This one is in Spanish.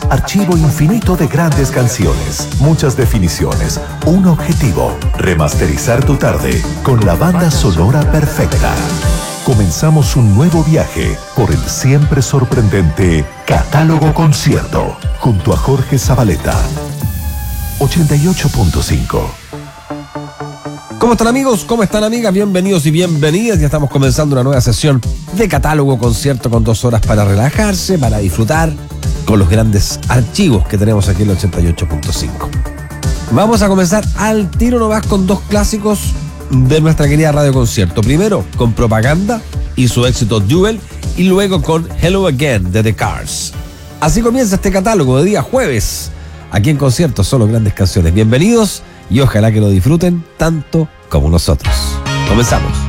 Archivo infinito de grandes canciones, muchas definiciones, un objetivo: remasterizar tu tarde con la banda sonora perfecta. Comenzamos un nuevo viaje por el siempre sorprendente Catálogo Concierto, junto a Jorge Zabaleta. 88.5. ¿Cómo están, amigos? ¿Cómo están, amigas? Bienvenidos y bienvenidas. Ya estamos comenzando una nueva sesión de Catálogo Concierto con 2 horas para relajarse, para disfrutar con los grandes archivos que tenemos aquí en el 88.5. Vamos a comenzar al tiro nomás con 2 clásicos de nuestra querida Radio Concierto. Primero con Propaganda y su éxito Duel, y luego con Hello Again de The Cars. Así comienza este catálogo de día jueves. Aquí en Concierto solo grandes canciones. Bienvenidos y ojalá que lo disfruten tanto como nosotros. Comenzamos.